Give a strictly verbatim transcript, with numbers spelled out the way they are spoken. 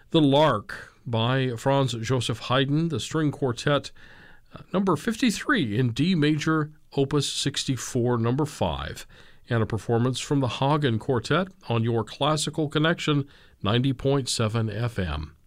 The Lark by Franz Joseph Haydn, the string quartet, uh, number fifty-three in D major, opus sixty-four, number five, and a performance from the Hagen Quartet on your Classical Connection ninety point seven F M.